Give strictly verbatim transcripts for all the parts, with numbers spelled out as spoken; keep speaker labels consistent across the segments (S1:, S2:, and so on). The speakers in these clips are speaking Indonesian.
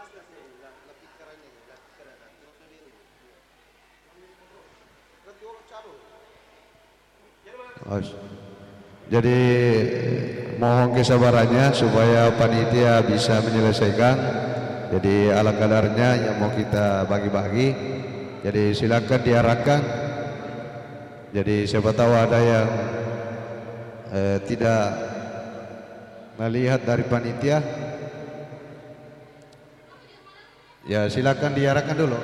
S1: Oh, jadi mohon kesabarannya supaya panitia bisa menyelesaikan. Jadi ala kadarnya yang mau kita bagi-bagi. Jadi silakan diarahkan. Jadi siapa tahu ada yang eh, tidak melihat dari panitia. Ya silakan diarahkan dulu.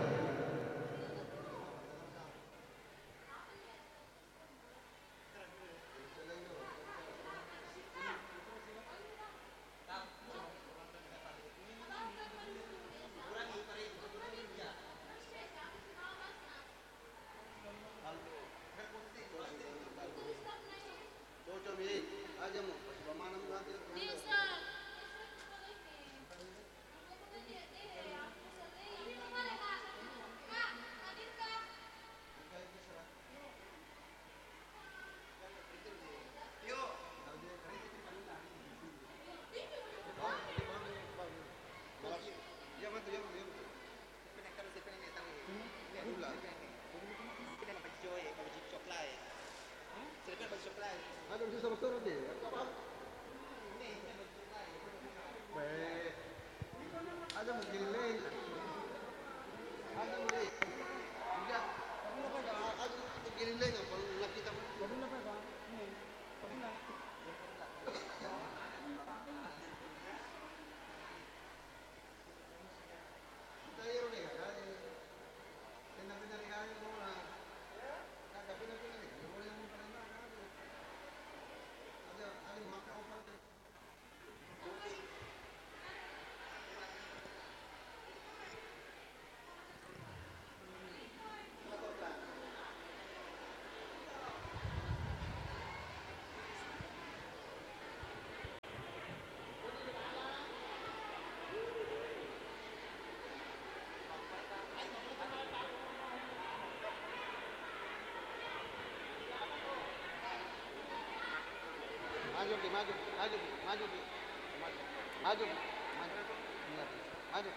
S2: Maju, maju, maju, maju, maju, maju, maju.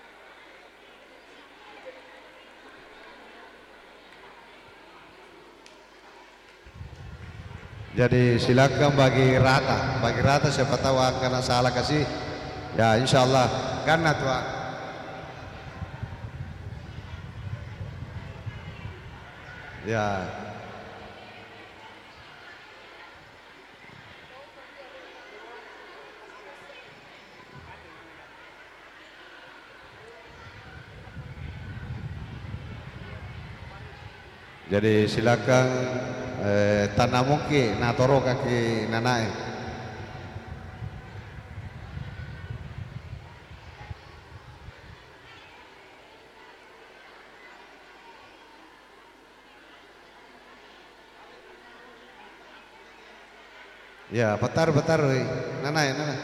S1: Jadi silakan bagi rata, bagi rata siapa tahu akan salah kasih. Ya insya Allah karena tua. Ya. Jadi silakan eh, tanamuki natoro kaki nanai. Ya, betar betar, nanai nanai.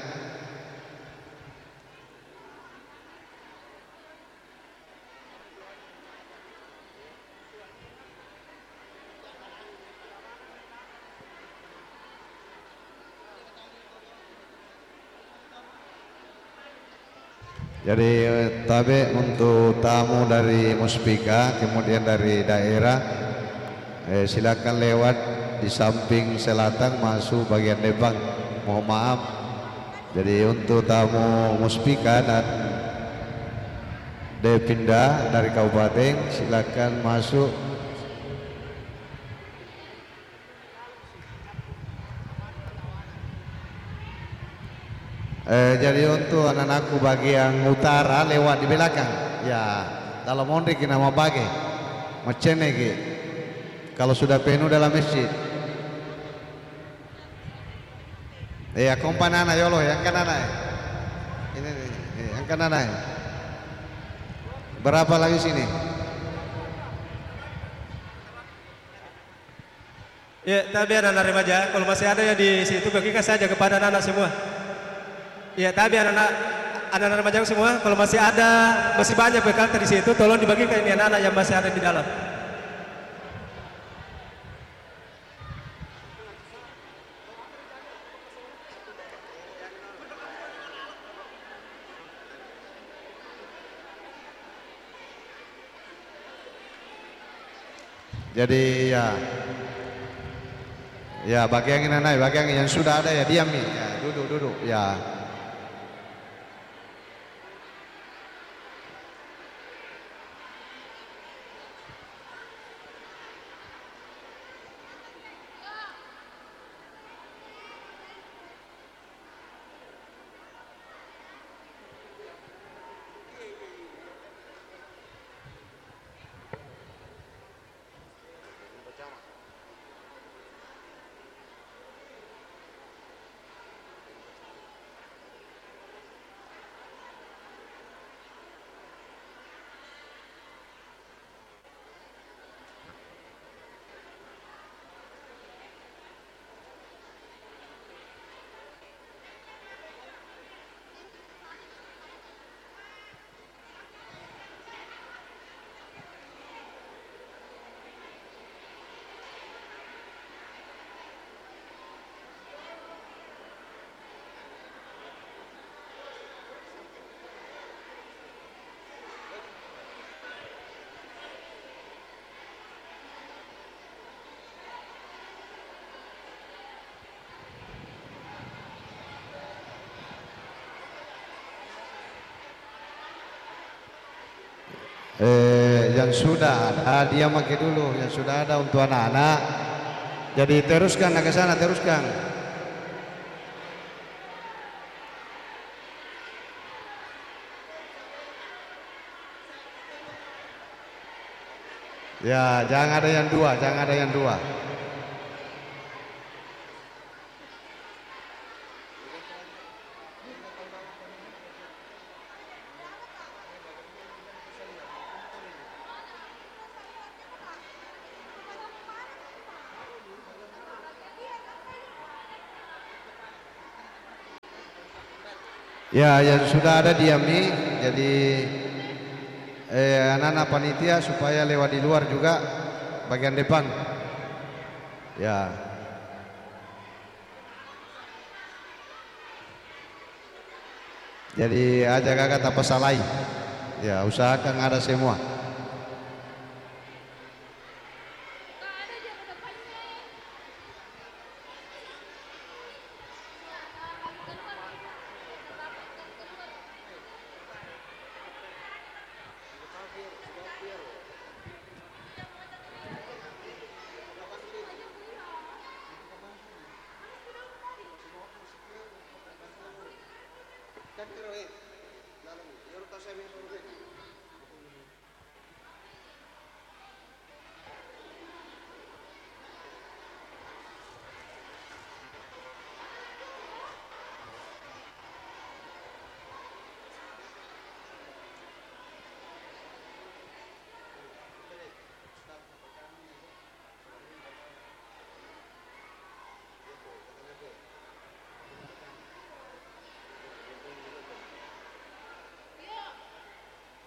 S1: Jadi tabe untuk tamu dari Muspika kemudian dari daerah eh, silakan lewat di samping selatan masuk bagian depan. Mohon maaf. Jadi untuk tamu Muspika dan Depinda dari kabupaten silakan masuk. Eh, jadi untuk anak-anakku bagian utara lewat di belakang. Ya, kalau mau kita mau bagi, macam ni. Kalau sudah penuh dalam masjid. Eh, akompan anak yolo, yang kan anak. Ini, ini, yang kan anak. Berapa lagi sini?
S3: Ya, tapi anak-anak remaja, kalau masih ada ya di situ bagikan saja kepada anak-anak semua. Ya, tapi anak-anak anak-anak remaja semua, kalau masih ada masih banyak bekal di situ, tolong dibagikan ini anak-anak yang masih ada di dalam.
S1: Jadi ya, ya bagi yang ini bagi yang, yang sudah ada ya diam nih, ya, duduk duduk ya. Eh, yang sudah ada dia pakai dulu, yang sudah ada untuk anak-anak. Jadi teruskan ke sana, teruskan. Ya, jangan ada yang dua, jangan ada yang dua. Ya, yang sudah ada diami. Jadi eh, anak-anak panitia supaya lewat di luar juga bagian depan. Ya. Jadi aja kakak tak pesalai. Ya, usahakan ada semua.
S2: Kan kira eh, dalam, ya lu tak saya minta